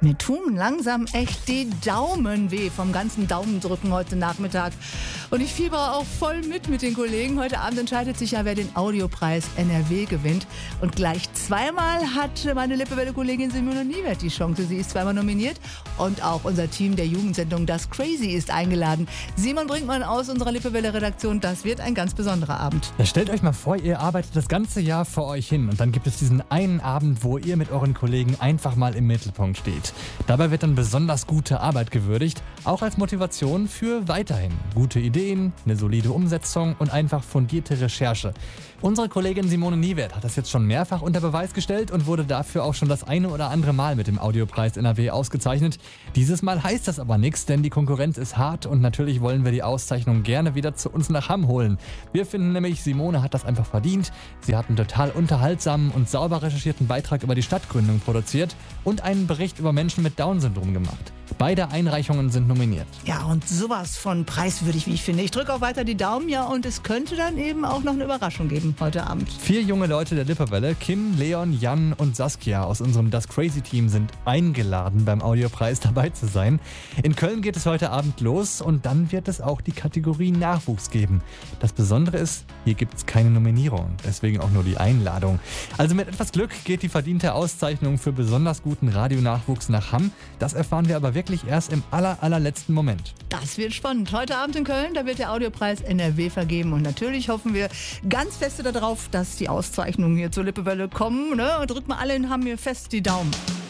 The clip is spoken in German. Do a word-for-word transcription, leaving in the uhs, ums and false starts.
Mir tun langsam echt die Daumen weh vom ganzen Daumendrücken heute Nachmittag. Und ich fiebere auch voll mit mit den Kollegen. Heute Abend entscheidet sich ja, wer den Audiopreis N R W gewinnt. Und gleich zweimal hat meine Lippewelle-Kollegin Simone Niewert die Chance. Sie ist zweimal nominiert. Und auch unser Team der Jugendsendung Das Crazy ist eingeladen. Simon Brinkmann aus unserer Lippewelle-Redaktion. Das wird ein ganz besonderer Abend. Ja, stellt euch mal vor, ihr arbeitet das ganze Jahr vor euch hin. Und dann gibt es diesen einen Abend, wo ihr mit euren Kollegen einfach mal im Mittelpunkt steht. Dabei wird dann besonders gute Arbeit gewürdigt, auch als Motivation für weiterhin. Gute Ideen, eine solide Umsetzung und einfach fundierte Recherche. Unsere Kollegin Simone Niewert hat das jetzt schon mehrfach unter Beweis gestellt und wurde dafür auch schon das eine oder andere Mal mit dem Audiopreis N R W ausgezeichnet. Dieses Mal heißt das aber nichts, denn die Konkurrenz ist hart und natürlich wollen wir die Auszeichnung gerne wieder zu uns nach Hamm holen. Wir finden nämlich, Simone hat das einfach verdient. Sie hat einen total unterhaltsamen und sauber recherchierten Beitrag über die Stadtgründung produziert und einen Bericht über Menschen mit Down-Syndrom gemacht. Beide Einreichungen sind nominiert. Ja, und sowas von preiswürdig, wie ich finde. Ich drücke auch weiter die Daumen, ja, und es könnte dann eben auch noch eine Überraschung geben heute Abend. Vier junge Leute der Lippewelle, Kim, Leon, Jan und Saskia aus unserem Das Crazy Team, sind eingeladen, beim Audiopreis dabei zu sein. In Köln geht es heute Abend los und dann wird es auch die Kategorie Nachwuchs geben. Das Besondere ist, hier gibt es keine Nominierung, deswegen auch nur die Einladung. Also mit etwas Glück geht die verdiente Auszeichnung für besonders guten Radionachwuchs nach Hamm. Das erfahren wir aber wirklich erst im aller, allerletzten Moment. Das wird spannend. Heute Abend in Köln, da wird der Audiopreis N R W vergeben. Und natürlich hoffen wir ganz feste darauf, dass die Auszeichnungen hier zur Lippewelle kommen. Ne? Und drückt mal alle in Hamm hier fest die Daumen.